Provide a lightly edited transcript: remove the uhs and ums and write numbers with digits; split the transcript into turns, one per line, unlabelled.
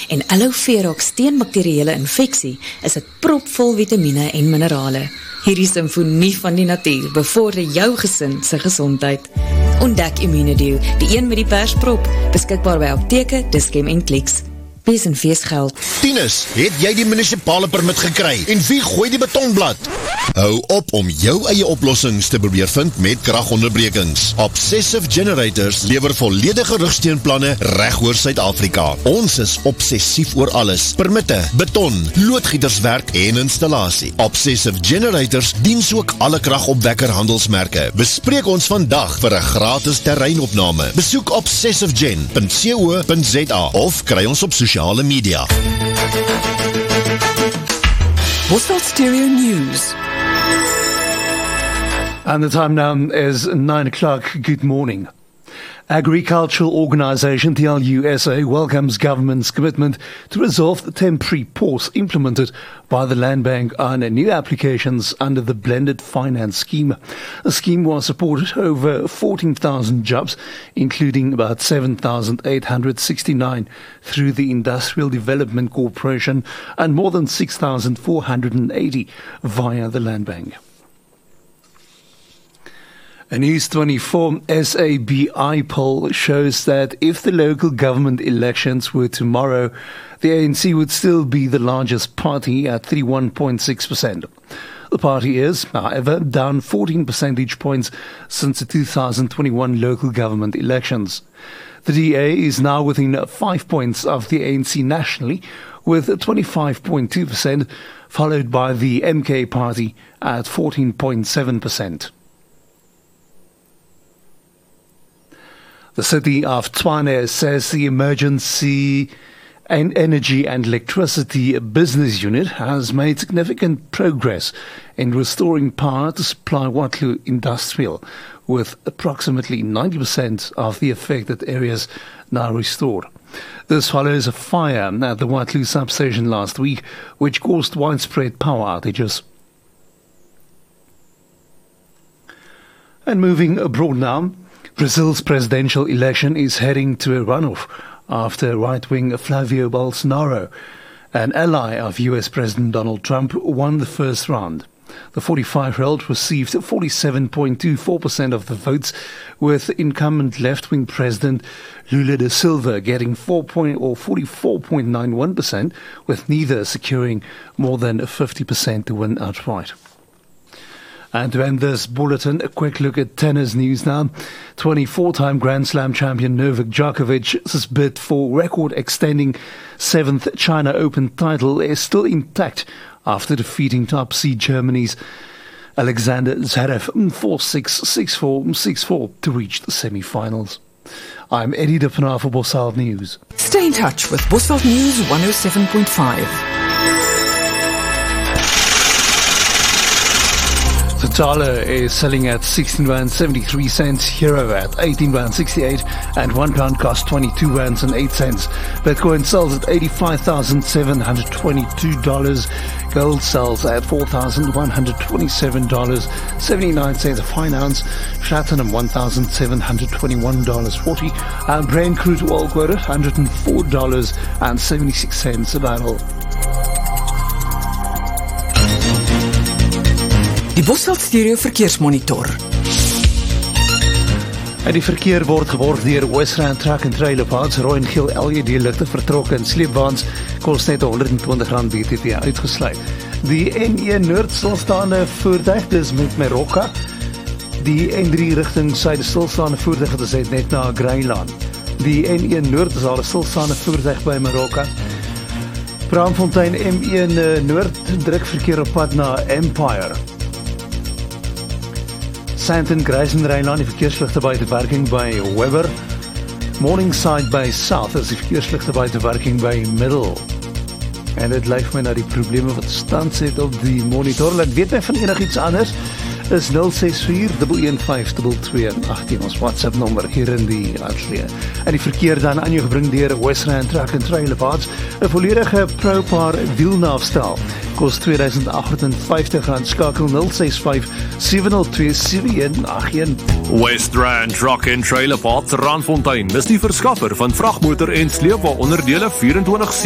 en Aloe Vera teen bakterieële infeksie is dit propvol vitamiene en minerale. Hierdie simfonie van die natuur bevorder jou gesin se gesondheid. Ontdek Immunedio, die een met die persprop, beskikbaar by apteke, Dis-Chem en Clicks. Wees en feesgeld.
Tinus, het jy die munisipale permit gekry? En wie gooi die betonblad? Hou op om jou eie oplossings te probeer vind met kragonderbrekings. Obsessive Generators lewer volledige rugsteunplanne reg oor Suid-Afrika. Ons is obsessief oor alles. Permitte, beton, loodgieterswerk en installasie. Obsessive Generators dien ook alle kragopwekker handelsmerke. Bespreek ons vandag vir 'n gratis terreinopname. Besoek obsessivegen.co.za of kry ons op sosiale media.
Bosveld Stereo News.
And the time now is 9 o'clock. Good morning. Agricultural Organisation, the LUSA, welcomes government's commitment to resolve the temporary pause implemented by the Land Bank on new applications under the Blended Finance Scheme. The scheme was supported over 14,000 jobs, including about 7,869 through the Industrial Development Corporation and more than 6,480 via the Land Bank. A News 24 SABI poll shows that if the local government elections were tomorrow, the ANC would still be the largest party at 31.6%. The party is, however, down 14 percentage points since the 2021 local government elections. The DA is now within 5 points of the ANC nationally, with 25.2%, followed by the MK party at 14.7%. The city of Tshwane says the Emergency and Energy and Electricity Business Unit has made significant progress in restoring power to supply Watlu Industrial, with approximately 90% of the affected areas now restored. This follows a fire at the Watlu substation last week, which caused widespread power outages. And moving abroad now, Brazil's presidential election is heading to a runoff after right-wing Flavio Bolsonaro, an ally of US President Donald Trump, won the first round. The 45-year-old received 47.24% of the votes, with incumbent left-wing President Lula da Silva getting 44.91%, with neither securing more than 50% to win outright. And to end this bulletin, a quick look at tennis news now. 24-time Grand Slam champion Novak Djokovic's bid for record-extending 7th China Open title is still intact after defeating top seed Germany's Alexander Zverev 4-6, 6-4, 6-4 to reach the semi-finals. I'm Eddie de Pena for Bosveld News.
Stay in touch with Bosveld News 107.5.
The dollar is selling at 16 rand 73 cents, euro at 18 rand 68, and £1 costs 22 rands and 8 cents. Bitcoin sells at $85,722. Gold sells at $4,127.79 a fine ounce. Platinum $1,721.40. And Brent crude oil quoted $104.76 a barrel.
Die Bosveld Stereo Verkeersmonitor.
En die verkeer word geborg deur Westland Truck and Trailer Parts. Rooi en geel LED-ligte vertrokke en sleepwaens kos net R120 BTW uitgesluit. Die N1 Noord stilstaande voertuig, dis met Meroka. Die N3 rigting suide stilstaande voertuig, dit is net na Greyland. Die N1 Noord is al 'n stilstaande voertuig by Meroka. Braamfontein M1 Noord druk verkeer op pad na Empire. Sandton, Greyson-Reyland, die verkeersligte buite werking by Webber. Morningside by South is die verkeersligte buite werking by Middle. En dit lyk my na die probleme wat stand het op die monitor. Laat weet my van enigiets anders. Is 064-115-2218 ons WhatsApp nommer hier in die ateljee. En die verkeer dan aan jou gebring deur Westland Truck and Trailer Parts. 'n volledige Pro-Par wielnaafstel kos R2,850. Skakel 065-702-7181.
Westland Truck and Trailer Parts Randfontein is die verskaffer van vragmotor en sleepwa onderdele 24/7.